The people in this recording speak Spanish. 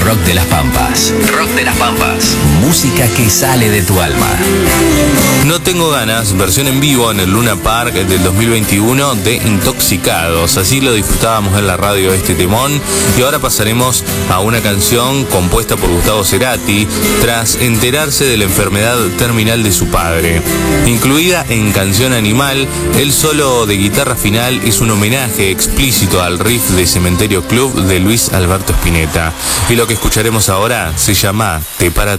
Rock de las Pampas. Rock de las Pampas. Música que sale de tu alma. No tengo ganas, versión en vivo en el Luna Park del 2021 de Intoxicados. Así lo disfrutábamos en la radio este temón. Y ahora pasaremos a una canción compuesta por Gustavo Cerati tras enterarse de la enfermedad terminal de su padre. Incluida en Canción Animal, el solo de guitarra final es un homenaje explícito al riff de Cementerio Club de Luis Alberto Spinetta. Y lo que escucharemos ahora se llama Te para